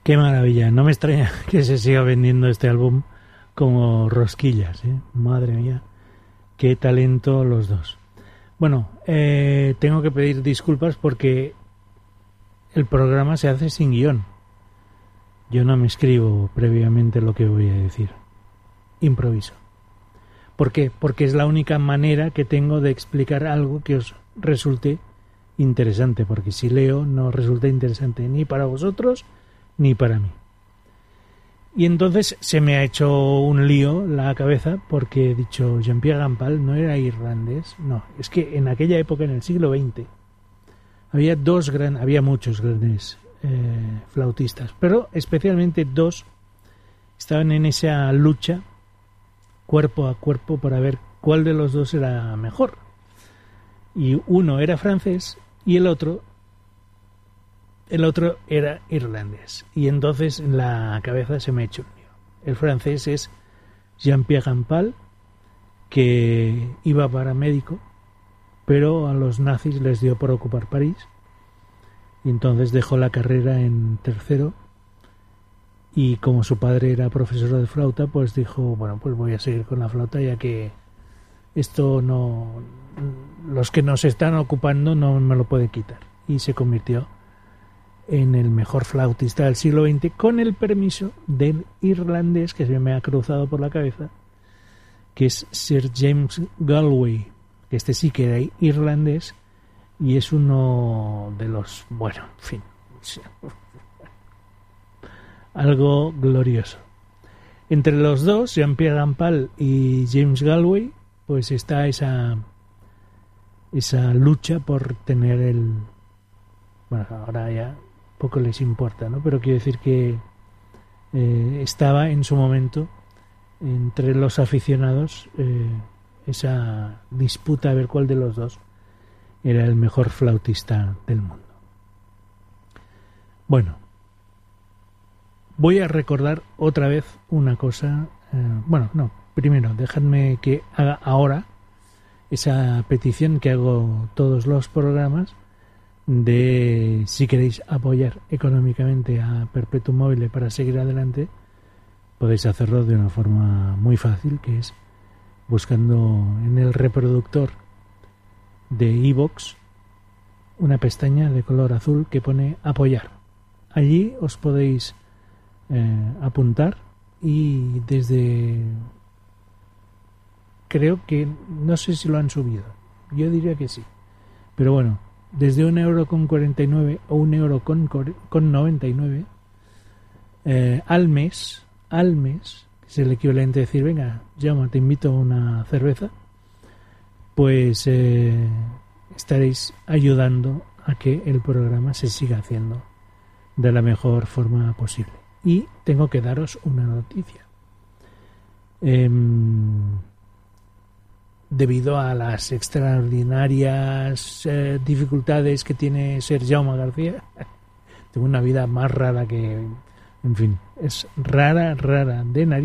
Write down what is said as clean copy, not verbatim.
Qué maravilla. No me extraña que se siga vendiendo este álbum como rosquillas, ¿eh? Madre mía, qué talento los dos. Bueno, tengo que pedir disculpas porque el programa se hace sin guión. Yo no me escribo previamente lo que voy a decir. Improviso. ¿Por qué? Porque es la única manera que tengo de explicar algo que os resulte interesante, porque si leo no resulta interesante ni para vosotros ni para mí. Y entonces se me ha hecho un lío la cabeza porque he dicho Jean-Pierre Rampal no era irlandés, no, es que en aquella época, en el siglo XX, había muchos grandes flautistas, pero especialmente dos estaban en esa lucha cuerpo a cuerpo para ver cuál de los dos era mejor. Y uno era francés y el otro era irlandés. Y entonces en la cabeza se me ha hecho un lío. El francés es Jean-Pierre Rampal, que iba para médico, pero a los nazis les dio por ocupar París. Y entonces dejó la carrera en tercero. Y como su padre era profesor de flauta, pues dijo, bueno, pues voy a seguir con la flauta, ya que esto no... los que nos están ocupando no me lo pueden quitar. Y se convirtió en el mejor flautista del siglo XX, con el permiso del irlandés que se me ha cruzado por la cabeza, que es Sir James Galway, que este sí que era irlandés y es uno de los... bueno, en fin... algo glorioso. Entre los dos, Jean-Pierre Rampal y James Galway, pues está esa lucha por tener el... bueno, ahora ya poco les importa, ¿no? Pero quiero decir que estaba en su momento entre los aficionados esa disputa a ver cuál de los dos era el mejor flautista del mundo. Bueno, voy a recordar otra vez una cosa. Primero, dejadme que haga ahora esa petición que hago todos los programas de si queréis apoyar económicamente a Perpetuum Mobile para seguir adelante, podéis hacerlo de una forma muy fácil, que es buscando en el reproductor de iVoox una pestaña de color azul que pone apoyar. Allí os podéis apuntar y desde... creo que... no sé si lo han subido. Yo diría que sí. Pero bueno, desde 1,49 € o 1,99 € al mes, que es el equivalente a decir, venga, llama, te invito a una cerveza, pues estaréis ayudando a que el programa se siga haciendo de la mejor forma posible. Y tengo que daros una noticia. Debido a las extraordinarias dificultades que tiene Sir Jaume García, tengo una vida más rara que... en fin, es rara de nariz.